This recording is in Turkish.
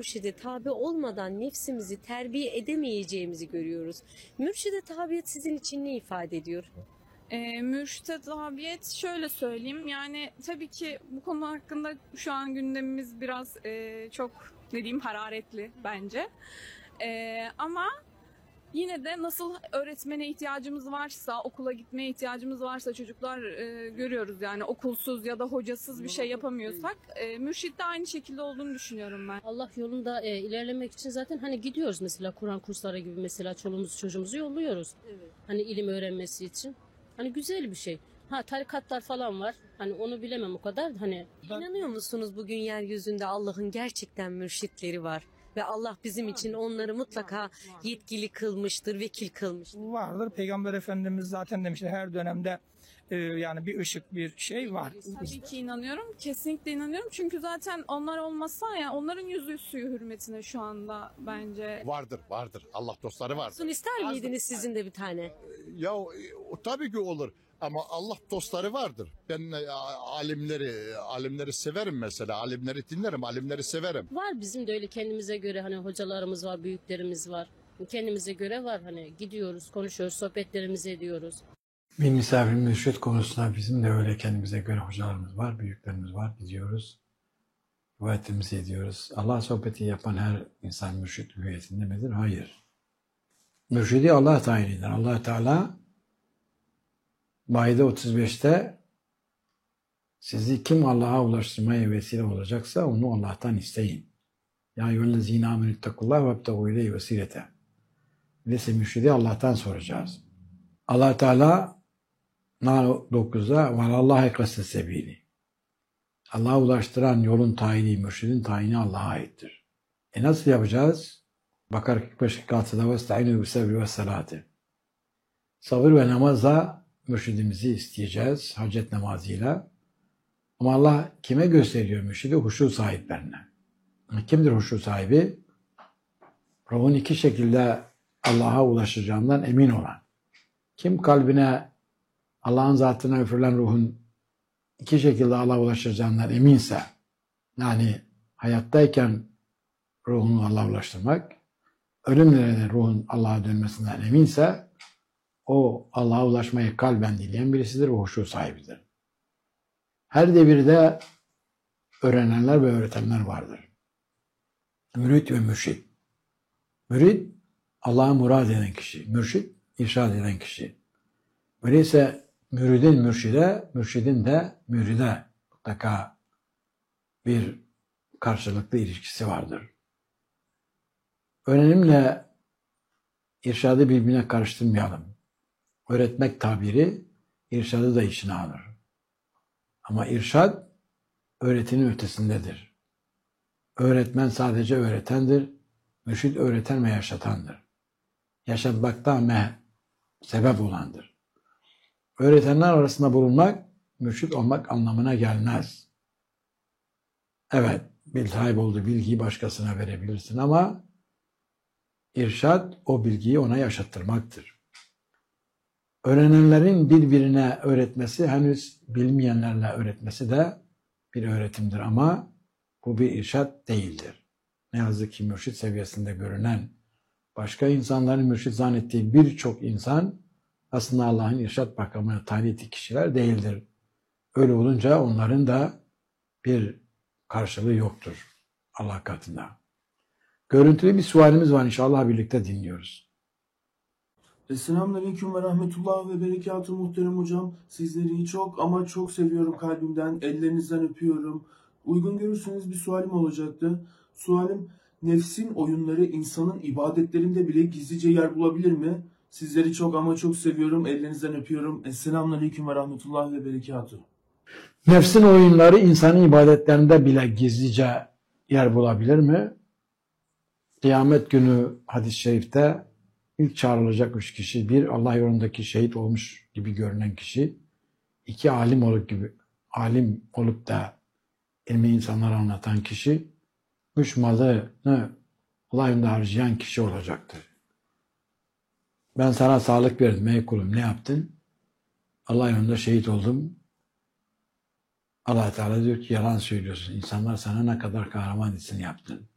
mürşide tabi olmadan nefsimizi terbiye edemeyeceğimizi görüyoruz. Mürşide tabiyet sizin için ne ifade ediyor? Mürşide tabiyet şöyle söyleyeyim, yani tabii ki bu konu hakkında şu an gündemimiz biraz çok hararetli bence. Ama yine de nasıl öğretmene ihtiyacımız varsa, okula gitmeye ihtiyacımız varsa, çocuklar görüyoruz yani okulsuz ya da hocasız bir şey yapamıyorsak, mürşit de aynı şekilde olduğunu düşünüyorum ben. Allah yolunda ilerlemek için zaten hani gidiyoruz mesela Kur'an kursları gibi, mesela çoluğumuzu çocuğumuzu yolluyoruz. Evet. Hani ilim öğrenmesi için. Hani güzel bir şey. Tarikatlar falan var. Hani onu bilemem o kadar. Hani İnanıyor musunuz bugün yeryüzünde Allah'ın gerçekten mürşitleri var? Ve Allah bizim için onları mutlaka yetkili kılmıştır, vekil kılmıştır. Vardır. Peygamber Efendimiz zaten demişti her dönemde yani bir ışık, bir şey var. Tabii ki inanıyorum, kesinlikle inanıyorum. Çünkü zaten onlar olmasa, ya onların yüzü suyu hürmetine şu anda bence. Vardır. Allah dostları vardır. Olsun ister miydiniz sizin de bir tane? Ya tabii ki olur. Ama Allah dostları vardır. Ben alimleri severim mesela. Alimleri dinlerim, alimleri severim. var bizim de öyle kendimize göre, hani hocalarımız var, büyüklerimiz var. Kendimize göre var, hani gidiyoruz, konuşuyoruz, sohbetlerimizi ediyoruz. Bir misafir mürşit konusunda bizim de öyle kendimize göre hocalarımız var, büyüklerimiz var, gidiyoruz. Rivayetimizi ediyoruz. Allah sohbeti yapan her insan mürşit hüviyetinde midir? Hayır. Mürşidi Allah tayin eder. Allah Teala Maide 35'te sizi kim Allah'a ulaştırmaya vesile olacaksa onu Allah'tan isteyin. Ya eyyühellezîne âmenüttekûllâhe vebtegû ileyhi vesilete. Öyleyse mürşidi Allah'tan soracağız. Allah Teala Nahl 9'da وَاللّٰهِ قَسَّ sebîli. Allah'a ulaştıran yolun tayini, mürşidin tayini Allah'a aittir. Nasıl yapacağız? Bakara 45-46'da وَاسْتَعِنُوا بِالصَّبْرِ وَالصَّلَاةِ. Sabır ve namazla mürşidimizi isteyeceğiz, hacet namazıyla. Ama Allah kime gösteriyor mürşidi? Huşu sahiplerine. Kimdir huşu sahibi? Ruhun iki şekilde Allah'a ulaşacağından emin olan. Kim kalbine Allah'ın zatına üfürülen ruhun iki şekilde Allah'a ulaşacağından eminse, yani hayattayken ruhunu Allah'a ulaştırmak, ölümle de ruhun Allah'a dönmesinden eminse, o Allah'a ulaşmayı kalben dileyen birisidir, o huşu sahibidir. Her devirde öğrenenler ve öğretenler vardır. Mürit ve mürşid. Mürit, Allah'a murad eden kişi. Mürşid, irşad eden kişi. Öyleyse müridin mürşide, mürşidin de müride mutlaka bir karşılıklı ilişkisi vardır. Öğrenimle irşadı birbirine karıştırmayalım. Öğretmek tabiri irşadı da içine alır. Ama irşad öğretinin ötesindedir. Öğretmen sadece öğretendir. Mürşid öğreten ve yaşatandır. Yaşatmakta sebep olandır. Öğretenler arasında bulunmak, mürşid olmak anlamına gelmez. Evet, sahip olduğu bilgiyi başkasına verebilirsin ama irşad o bilgiyi ona yaşattırmaktır. Öğrenenlerin birbirine öğretmesi, henüz bilmeyenlerle öğretmesi de bir öğretimdir ama bu bir irşad değildir. Ne yazık ki mürşid seviyesinde görünen, başka insanların mürşid zannettiği birçok insan aslında Allah'ın irşad makamına tayin ettiği kişiler değildir. Öyle olunca onların da bir karşılığı yoktur Allah katında. Görüntülü bir sualimiz var, inşallah birlikte dinliyoruz. Selamünaleyküm ve rahmetullah ve berekatuhu muhterem hocam. Sizleri çok ama çok seviyorum kalbimden. Ellerinizden öpüyorum. Uygun görürseniz bir sualim olacaktı. Sualim, nefsin oyunları insanın ibadetlerinde bile gizlice yer bulabilir mi? Sizleri çok ama çok seviyorum. Ellerinizden öpüyorum. Selamünaleyküm ve rahmetullah ve berekatuhu. Nefsin oyunları insanın ibadetlerinde bile gizlice yer bulabilir mi? Kıyamet günü hadis-i şerifte ilk çağrılacak 3 kişi, bir Allah yolundaki şehit olmuş gibi görünen kişi, iki alim olup da ilmi insanlara anlatan kişi, 3 malını Allah yolunda harcayan kişi olacaktır. Ben sana sağlık verdim ey kulum, ne yaptın? Allah yolunda şehit oldum. Allah Teala diyor ki yalan söylüyorsun. İnsanlar sana ne kadar kahraman etsin yaptın.